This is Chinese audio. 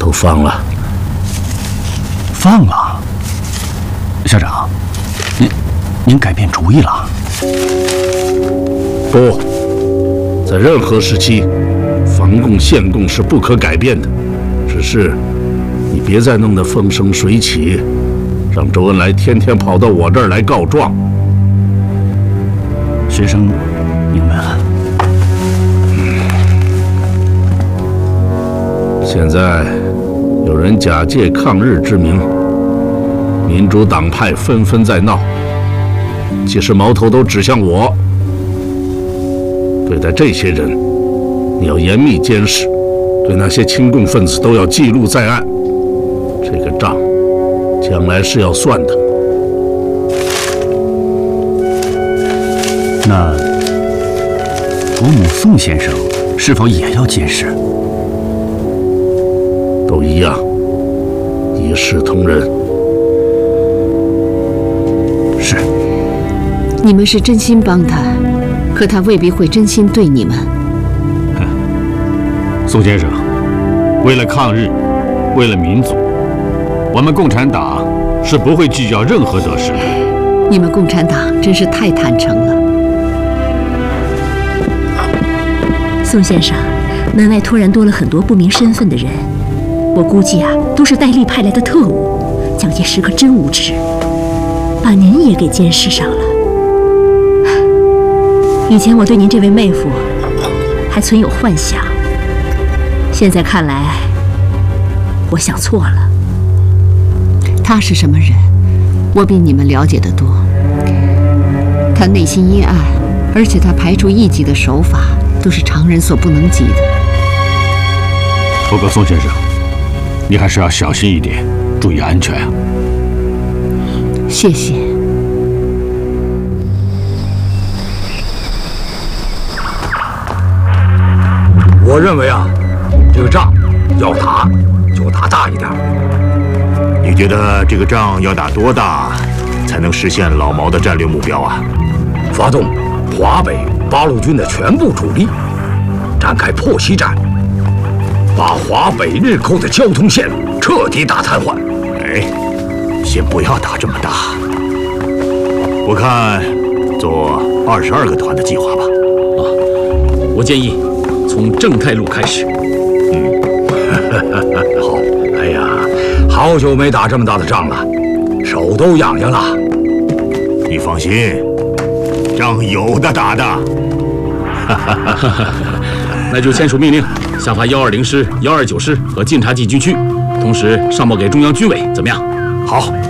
都放了。 放了？校长，您改变主意了？ 不，在任何时期，防共限共是不可改变的。只是你别再弄得风生水起，让周恩来天天跑到我这儿来告状。 学生明白了。 现在有人假借抗日之名，民主党派纷纷在闹，其实矛头都指向我。对待这些人，你要严密监视，对那些亲共分子都要记录在案。这个账将来是要算的。 那国母宋先生是否也要监视？ 都一样，一视同仁。 是。 你们是真心帮他，可他未必会真心对你们。 宋先生，为了抗日，为了民族，我们共产党是不会计较任何得失的。 你们共产党真是太坦诚了。 宋先生，门外突然多了很多不明身份的人，我估计啊，都是戴笠派来的特务。蒋介石可真无耻，把您也给监视上了。以前我对您这位妹夫还存有幻想，现在看来，我想错了。 他是什么人，我比你们了解得多。他内心阴暗，而且他排除异己的手法都是常人所不能及的。 不过宋先生，你还是要小心一点，注意安全啊。 谢谢。 我认为啊，这个仗要打就打大一点。 你觉得这个仗要打多大，才能实现老毛的战略目标啊？ 发动华北八路军的全部主力，展开破袭战，把华北日寇的交通线彻底打瘫痪。 哎，先不要打这么大，我看做22个团的计划吧。 我建议从正太路开始。 好，哎呀，好久没打这么大的仗了，手都痒痒了。 你放心，仗有的打的。 那就签署命令，下发120师、129师和晋察冀军区，同时上报给中央军委，怎么样？ 好。